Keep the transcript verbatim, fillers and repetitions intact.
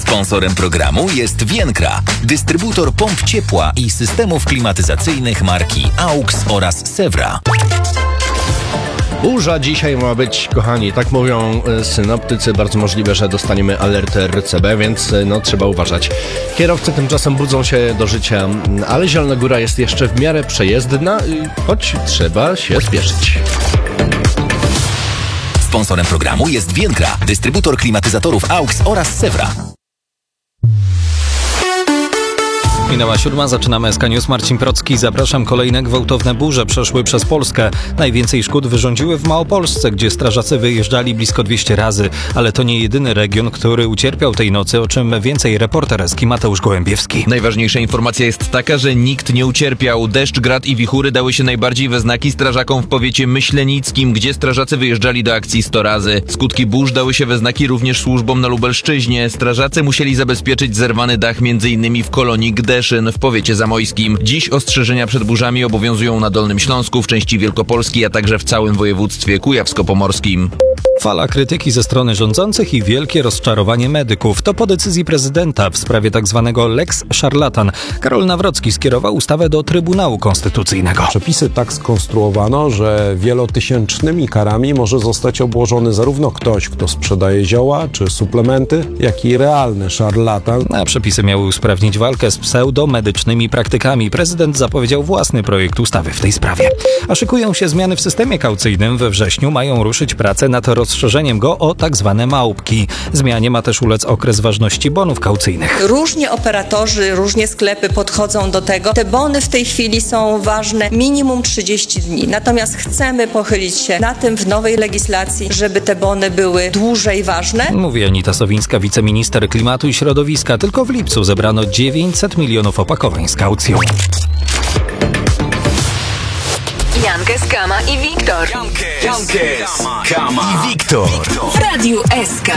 Sponsorem programu jest Vienkra, dystrybutor pomp ciepła i systemów klimatyzacyjnych marki AUX oraz Sewra. Burza dzisiaj ma być, kochani, tak mówią synoptycy. Bardzo możliwe, że dostaniemy alert R C B, więc no trzeba uważać. Kierowcy tymczasem budzą się do życia, ale Zielona Góra jest jeszcze w miarę przejezdna, choć trzeba się spieszyć. Sponsorem programu jest Vienkra, dystrybutor klimatyzatorów AUX oraz Sewra. Minęła siódma, zaczynamy S K News. Marcin Procki, zapraszam. Kolejne gwałtowne burze przeszły przez Polskę. Najwięcej szkód wyrządziły w Małopolsce, gdzie strażacy wyjeżdżali blisko dwieście razy. Ale to nie jedyny region, który ucierpiał tej nocy, o czym więcej reporter S K Mateusz Gołębiewski. Najważniejsza informacja jest taka, że nikt nie ucierpiał. Deszcz, grad i wichury dały się najbardziej we znaki strażakom w powiecie myślenickim, gdzie strażacy wyjeżdżali do akcji sto razy. Skutki burz dały się we znaki również służbom na Lubelszczyźnie. Strażacy musieli zabezpieczyć zerwany dach między innymi w kolonii Gdeszyn w powiecie zamojskim. Dziś ostrzeżenia przed burzami obowiązują na Dolnym Śląsku, w części Wielkopolski, a także w całym województwie kujawsko-pomorskim. Fala krytyki ze strony rządzących i wielkie rozczarowanie medyków. To po decyzji prezydenta w sprawie tzw. Lex Szarlatan. Karol Nawrocki skierował ustawę do Trybunału Konstytucyjnego. Przepisy tak skonstruowano, że wielotysięcznymi karami może zostać obłożony zarówno ktoś, kto sprzedaje zioła czy suplementy, jak i realny szarlatan. A przepisy miały usprawnić walkę z pseudomedycznymi praktykami. Prezydent zapowiedział własny projekt ustawy w tej sprawie. A szykują się zmiany w systemie kaucyjnym. We wrześniu mają ruszyć prace nad rozszerzeniem go o tak zwane małpki. Zmianie ma też ulec okres ważności bonów kaucyjnych. Różnie operatorzy, różnie sklepy podchodzą do tego. Te bony w tej chwili są ważne minimum trzydzieści dni. Natomiast chcemy pochylić się na tym w nowej legislacji, żeby te bony były dłużej ważne. Mówi Anita Sowińska, wiceminister klimatu i środowiska. Tylko w lipcu zebrano dziewięćset milionów opakowań z kaucją. Jankes, Kama i Wiktor. Jankes, Kama i Wiktor. W Radiu S K.